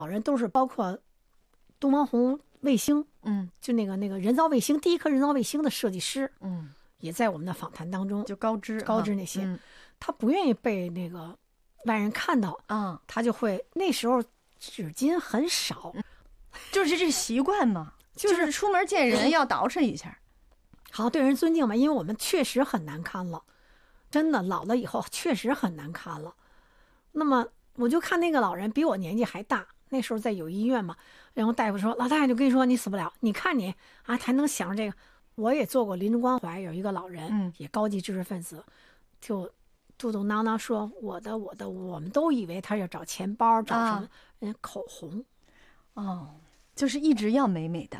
老人都是包括东方红卫星，就那个人造卫星第一颗人造卫星的设计师，也在我们的访谈当中， 就高知那些，他不愿意被那个外人看到啊，他就会那时候纸巾很少， 就是这习惯嘛，就是出门见人要捯饬一下， 好对人尊敬嘛，因为我们确实很难看了，真的老了以后确实很难看了。那么我就看那个老人比我年纪还大，那时候在友谊医院嘛，然后大夫说老太太就跟你说你死不了，你看你啊还能想着这个。我也做过临终关怀，有一个老人，也高级知识分子，就嘟嘟囔囔说我的，我们都以为他要找钱包，找什么人口红， 就是一直要美美的。